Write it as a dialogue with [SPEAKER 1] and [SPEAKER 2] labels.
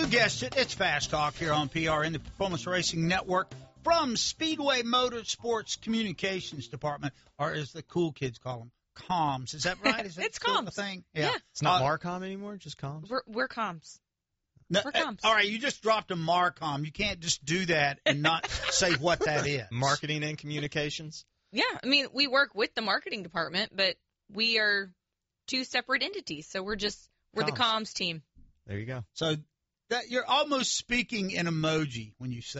[SPEAKER 1] guessed it, it's Fast Talk here on PRN, the Performance Racing Network, from Speedway Motorsports Communications Department, or as the cool kids call them, comms. Is that right? Is that
[SPEAKER 2] It's
[SPEAKER 1] still
[SPEAKER 2] comms.
[SPEAKER 1] the thing?
[SPEAKER 2] Yeah.
[SPEAKER 3] It's not Marcom anymore, just comms?
[SPEAKER 2] We're comms.
[SPEAKER 1] No,
[SPEAKER 2] We're comms.
[SPEAKER 1] all right, you just dropped a Marcom. You can't just do that and not say what that is.
[SPEAKER 3] Marketing and communications?
[SPEAKER 2] Yeah, I mean, we work with the marketing department, but we are two separate entities, so we're the comms team.
[SPEAKER 3] There you go.
[SPEAKER 1] So that you're almost speaking in emoji when you say